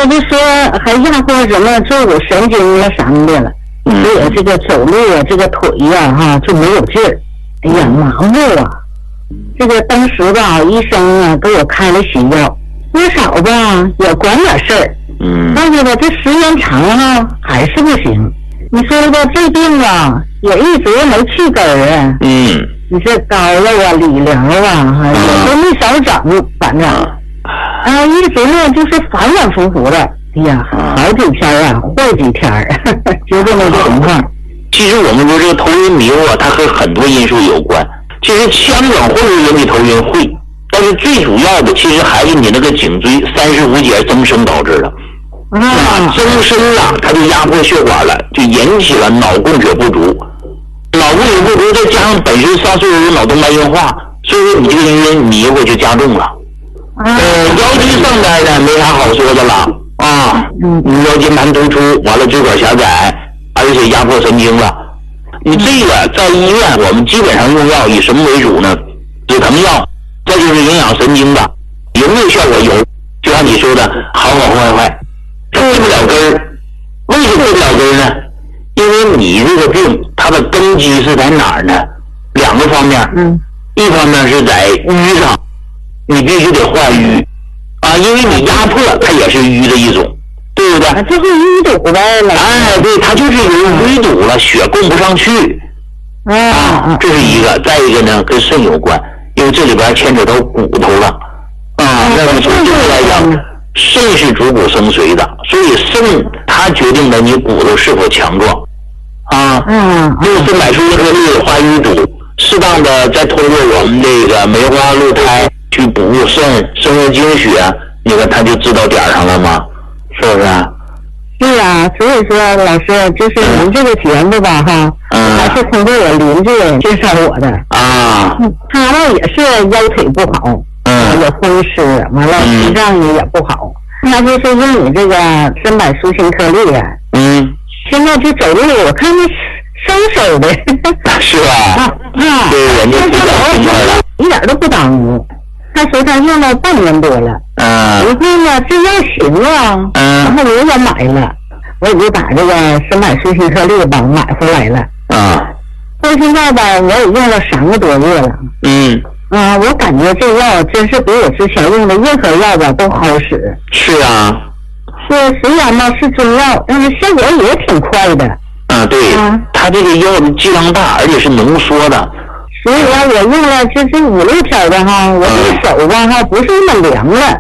就说还压迫什么坐骨神经啊啥的了，所以这个走路啊，这个腿呀就没有劲儿，哎呀麻木啊。这个当时吧，医生啊给我开了些药，多少吧也管点事儿，但是吧这时间长了还是不行。你说吧，这病啊也一直没去根儿啊。你这膏药啊、理疗啊，也都没少整，反正一直呢就是反反复复的。哎呀，好几天啊，坏几天就这么个情况。 其实我们说这个头晕迷糊啊，它和很多因素有关。其实香梗会不会引起头晕？会，但是最主要的其实还是你那个颈椎35节增生导致的。增生了，它就压迫血管了，就引起了脑供血不足。脑供血不足再加上本身上岁数脑动脉硬化，所以说你这个人迷糊就加重了。腰肌上边呢没啥好说的了你腰间盘突出，完了椎管狭窄，而且压迫神经了。你这个在医院我们基本上用药以什么为主呢？止疼药，再就是营养神经的，有没有效果？有，就像你说的好坏，治不了根儿。为什么治不了根儿呢？因为你这个病它的根基是在哪儿呢？两个方面，一方面是在瘀上，你必须得化瘀因为你压迫它也是瘀的一种，对不对？ 就是淤堵呗。 对，它就是有淤堵了，血供不上去。这是一个。再一个呢，跟肾有关，因为这里边牵扯到骨头了。那么从这个来讲，肾是主骨生髓的，所以肾它决定了你骨头是否强壮。用肾柏舒颗粒化淤堵，适当的再通过我们这个梅花鹿胎去补肾，生入精血，你看他就知道点上了吗？是不是？ 是啊，所以说老师就是您这个节目吧还是通过我邻居介绍我的他呢也是腰腿不好，有风湿，完了心脏也不好，他就是用你这个参柏舒心颗粒现在这走路我看他嗖的是吧？对，人家知道明白了， 一点都不耽误。他说他用了半年多了，一看呢这药行然后我也买了，我也就把这个参柏舒心颗粒吧买回来了到现在吧我也用了3个多月了。我感觉这药真是比我之前用的任何药吧都好使。 是啊， 是虽然呢是中药，但是效果也挺快的。 对，它这个药的剂量大，而且是浓缩的。 所以我用了这是5、6天的我这手吧不是那么凉了。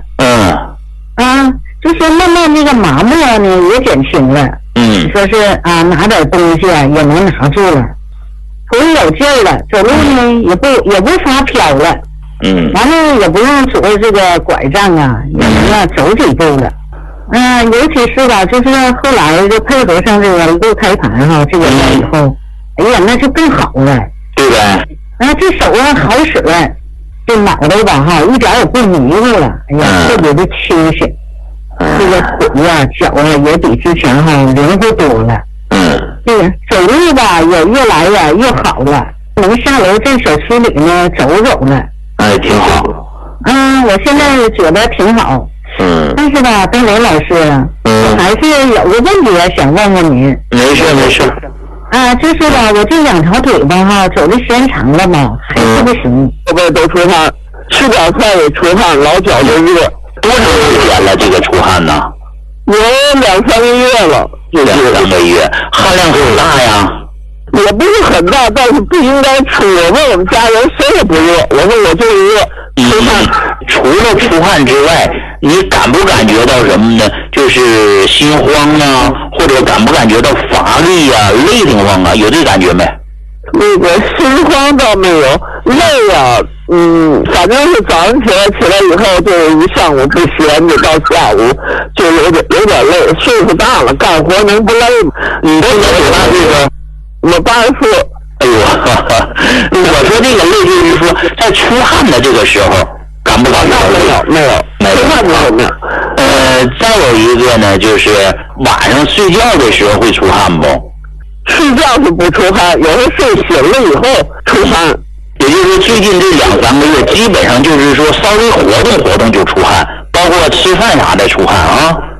就是慢慢这个麻木呢也减轻了。说是拿点东西也能拿住了，腿有劲儿了，走路呢也不发飘了。完了也不用拄着这个拐杖也能走几步了。尤其是吧，就是后来就配合上这个鹿胎盘这个以后，哎呀，那就更好了， 对呗？ 这手好使了，这脑袋吧一点也不迷糊了，哎呀，特别的清醒。这个腿脚也比之前灵活多了。这个走路吧也越来越好了，能下楼在小区里呢走走了。 挺好。 我现在觉得挺好。但是吧，张雷老师，我还是有个问题想问问您。 没事。 就是吧，我这2条腿吧走的时间长了嘛，还是不行， 后边都出汗，吃点菜也出汗，老脚就热。 多长时间了这个出汗呢？ 有2、3个月了。 2、3个月，汗量很大呀。 也不是很大，但是不应该出。我问我们家人谁也不热，我说我就是热。 除了出汗之外，你感不感觉到什么呢？就是心慌或者感不感觉到乏力累挺慌有这感觉没？ 那个心慌倒没有，累反正是早上起来以后就一上午不闲着，到下午就有点累，岁数大了，干活能不累吗？ 你今年多大岁数？ 我84。 哎呦，我说这个累就是说在出汗的这个时候感不感觉到累？ 没有，出汗没有。 再有一个呢，就是晚上睡觉的时候会出汗不？ 睡觉是不出汗，有时候睡醒了以后出汗。 也就是说最近这2、3个月基本上就是说稍微活动就出汗，包括吃饭啥的出汗